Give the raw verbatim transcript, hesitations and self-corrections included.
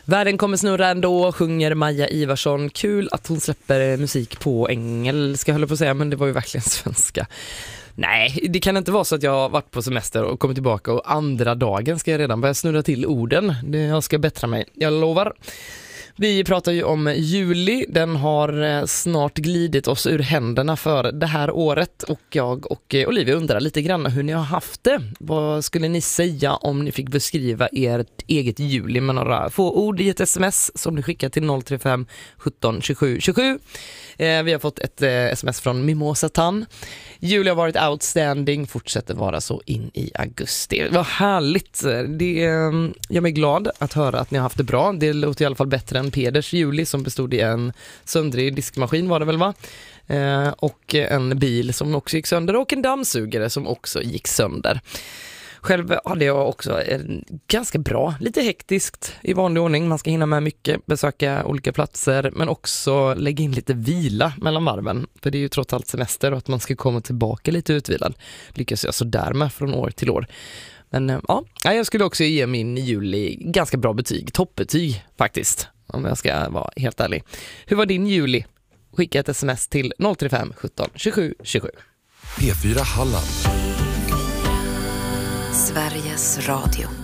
Världen kommer snurra ändå, sjunger Maja Ivarsson. Kul att hon släpper musik på engelska, höll jag på att säga, men det var ju verkligen svenska. Nej, det kan inte vara så att jag har varit på semester och kommit tillbaka och andra dagen ska jag redan börja snurra till orden. Jag ska bättra mig, jag lovar. Vi pratar ju om juli, den har snart glidit oss ur händerna för det här året och jag och Olivia undrar lite grann hur ni har haft det. Vad skulle ni säga om ni fick beskriva ert eget juli med några få ord i ett sms som ni skickar till noll tre fem sjutton tjugosju tjugosju. Eh, vi har fått ett eh, sms från Mimosa Tan. Juli har varit outstanding, fortsätter vara så in i augusti. Vad härligt. Det eh, gör mig glad att höra att ni har haft det bra. Det låter i alla fall bättre än Peders juli som bestod i en söndrig diskmaskin var det väl va? Eh, och en bil som också gick sönder och en dammsugare som också gick sönder. Själv hade jag också en ganska bra, lite hektiskt i vanlig ordning. Man ska hinna med mycket, besöka olika platser men också lägga in lite vila mellan varven. För det är ju trots allt semester och att man ska komma tillbaka lite utvilad. Lyckas jag så där med från år till år. Men ja, jag skulle också ge min juli ganska bra betyg, toppbetyg faktiskt. Om jag ska vara helt ärlig. Hur var din juli? Skicka ett sms till noll tre fem sjutton tjugosju tjugosju. P fyra Halland. Sveriges Radio.